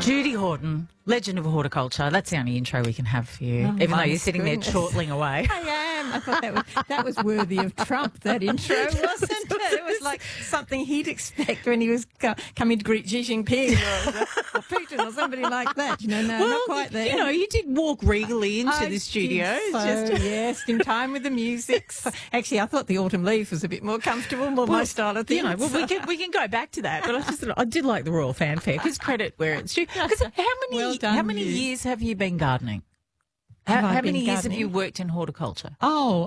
Judy Horton, legend of horticulture. That's the only intro we can have for you, even though you're sitting there chortling away. I am. I thought that was worthy of Trump, that intro, wasn't it? It was like something he'd expect when he was coming to greet Xi Jinping or Putin or somebody like that. No, not quite there. You did walk regally into the studio. Yes, in time with the music. So, actually, I thought the Autumn Leaf was a bit more comfortable, my style of thing. We can go back to that, but I did like the royal fanfare. Because credit where it's due. Because how many years have you been gardening? How many years have you worked in horticulture? Well,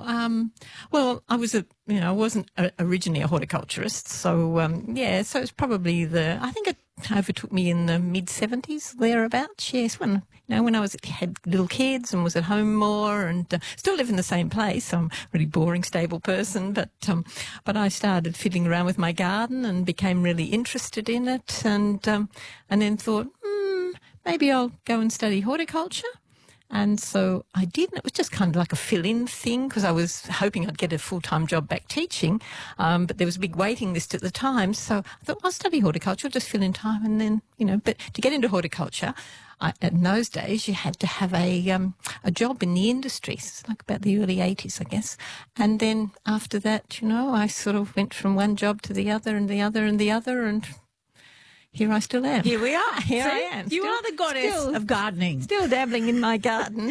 I was I wasn't originally a horticulturist, so so it's probably I think it overtook me in the mid-70s, thereabouts. Yes, when I had little kids and was at home more, and still live in the same place. I'm a really boring, stable person, but I started fiddling around with my garden and became really interested in it, and then thought, maybe I'll go and study horticulture. And so I did, and it was just kind of like a fill-in thing because I was hoping I'd get a full-time job back teaching, but there was a big waiting list at the time. So I thought, I'll study horticulture, just fill in time, and then, but to get into horticulture, in those days you had to have a job in the industry. It's like about the early 80s, I guess. And then after that, I sort of went from one job to the other and the other and the other, and here I still am. Here we are. I am. You are the goddess of gardening. Still dabbling in my garden.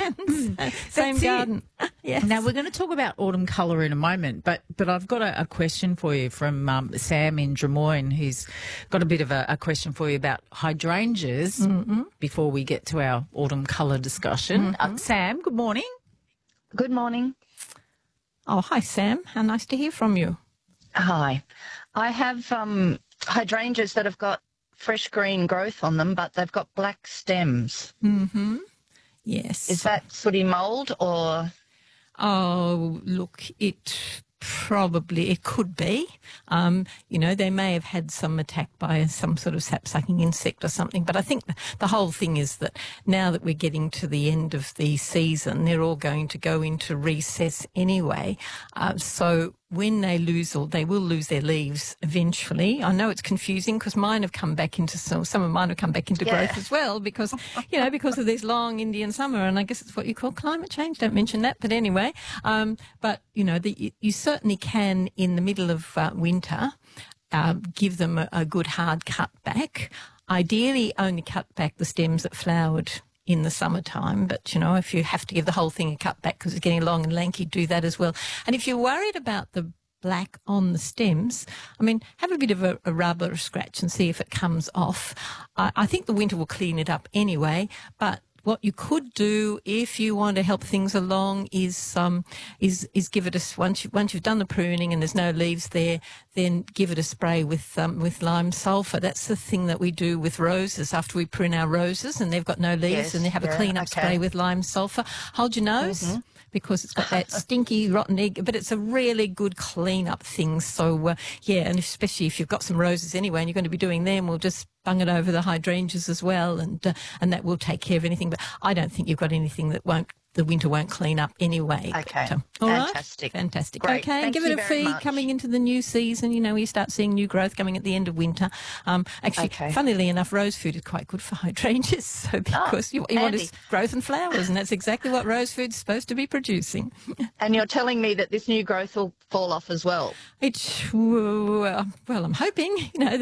Same garden. Yes. Now, we're going to talk about autumn colour in a moment, but I've got a question for you from Sam in Drummoyne, who's got a bit of a question for you about hydrangeas before we get to our autumn colour discussion. Sam, good morning. Good morning. Oh, hi, Sam. How nice to hear from you. Hi. I have hydrangeas that have got fresh green growth on them, but they've got black stems. Yes. Is that sooty mould or? Oh, look, it could be. They may have had some attack by some sort of sap-sucking insect or something, but I think the whole thing is that now that we're getting to the end of the season, they're all going to go into recess anyway. So when they will lose their leaves eventually. I know it's confusing because mine have come back into some of mine have come back into growth as well because of this long Indian summer, and I guess it's what you call climate change. Don't mention that, but anyway. You certainly can in the middle of winter give them a good hard cut back. Ideally, only cut back the stems that flowered in the summertime, but if you have to give the whole thing a cut back because it's getting long and lanky, do that as well. And if you're worried about the black on the stems, have a bit of a rub or a scratch and see if it comes off. I think the winter will clean it up anyway, but what you could do if you want to help things along is give it once you've done the pruning and there's no leaves there, then give it a spray with lime sulphur. That's the thing that we do with roses after we prune our roses and they've got no leaves, and they have a clean up spray with lime sulphur. Hold your nose. Because it's got that stinky, rotten egg, but it's a really good clean-up thing. So, and especially if you've got some roses anyway and you're going to be doing them, we'll just bung it over the hydrangeas as well, and that will take care of anything. But I don't think you've got anything that the winter won't clean up anyway. Okay. But, all Fantastic. Right? Fantastic. Great. Okay, Thank give it a feed coming into the new season. You start seeing new growth coming at the end of winter. Funnily enough, rose food is quite good for hydrangeas, so because you want is growth and flowers, and that's exactly what rose food's supposed to be producing. And you're telling me that this new growth will fall off as well? I'm hoping,